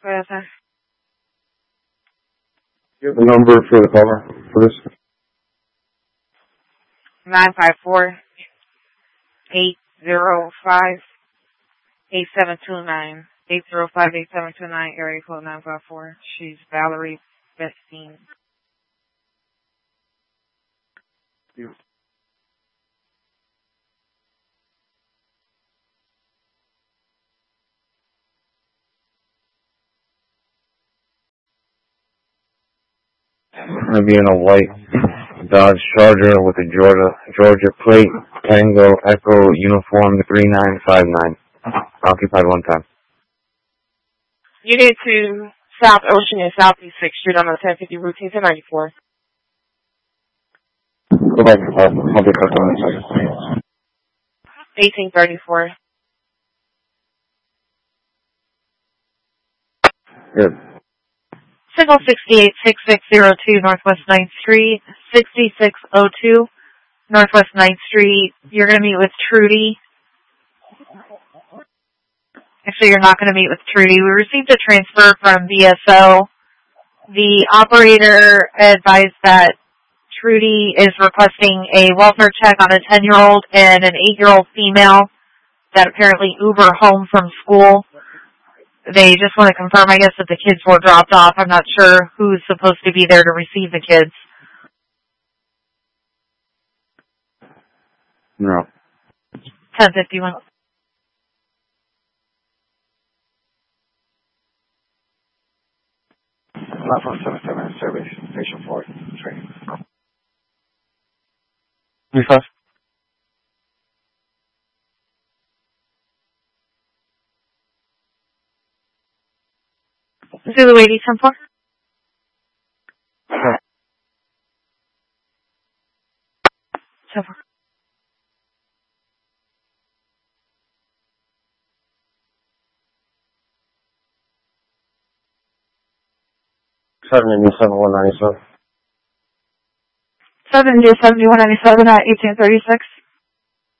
Toyota. You have the number for the caller for this? 954-805-8729. 805-8729, area code 954. She's Valerie Bestine. You. Gonna be in a white Dodge Charger with a Georgia plate, Tango Echo Uniform 3959. Occupied one time. You need to South Ocean and Southeast 6th Street on the 1050 Route 1094. Go back. I'll be back on the second. 1834. Good. Signal 686602 Northwest 9th Street, 6602 Northwest 9th Street. You're going to meet with Trudy. Actually, you're not going to meet with Trudy. We received a transfer from VSO. The operator advised that Trudy is requesting a welfare check on a 10-year-old and an 8-year-old female that apparently Uber home from school. They just want to confirm, I guess, that the kids were dropped off. I'm not sure who's supposed to be there to receive the kids. No. 1051. Platform 77, service, station 4, train. 35. Zulu 80-10-4. Okay. 10-4. Seven 7197. 77197 at 1836.